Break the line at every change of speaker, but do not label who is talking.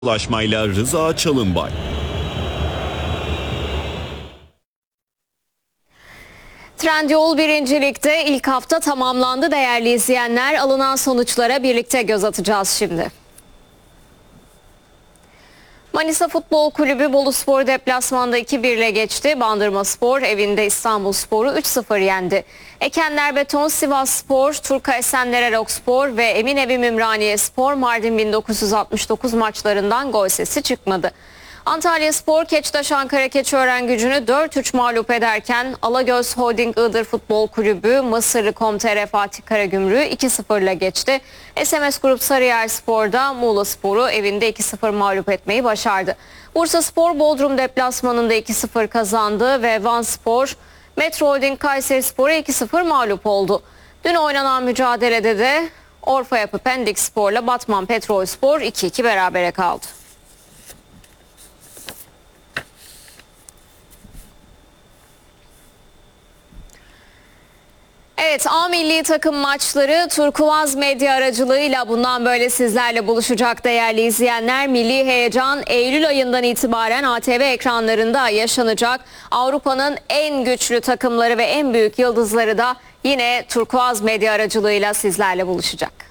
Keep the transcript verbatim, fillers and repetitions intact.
Ulaşmayla Rıza Çalınbay.
Trendyol birincilikte ilk hafta tamamlandı değerli izleyenler. Alınan sonuçlara birlikte göz atacağız şimdi. Manisa Futbol Kulübü Boluspor deplasmanda iki bir ile geçti. Bandırmaspor evinde İstanbulspor'u üç sıfır yendi. Ekenler Beton Sivasspor, Turka Esenler Erokspor ve Eminönü Ümraniyespor Mardin bin dokuz yüz altmış dokuz maçlarından gol sesi çıkmadı. Antalyaspor Keçiören Ankara Keçiörengücü'nü dört üç mağlup ederken Alagöz Holding Iğdır Futbol Kulübü Mısırlı Com.tr Fatih Karagümrük'ü iki sıfır ile geçti. S M S Grup Sarıyerspor'da Muğlaspor'u evinde iki sıfır mağlup etmeyi başardı. Bursaspor Bodrum deplasmanında iki sıfır kazandı ve Vanspor Metro Holding Kayserispor'a iki sıfır mağlup oldu. Dün oynanan mücadelede de Orfa Yapı Pendik Spor'la Batman Petrolspor iki iki berabere kaldı. Evet, A milli takım maçları Turkuaz Medya aracılığıyla bundan böyle sizlerle buluşacak değerli izleyenler. Milli heyecan Eylül ayından itibaren A T V ekranlarında yaşanacak. Avrupa'nın en güçlü takımları ve en büyük yıldızları da yine Turkuaz Medya aracılığıyla sizlerle buluşacak.